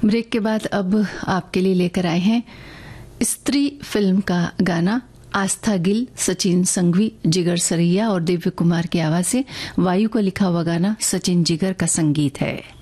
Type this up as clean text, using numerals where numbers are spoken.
Break के बाद अब आपके लिए लेकर आए हैं स्त्री फिल्म का गाना। आस्था गिल, सचिन संघवी, जिगर सरैया और दिव्य कुमार की आवाज से वायु को लिखा हुआ गाना सचिन जिगर का संगीत है।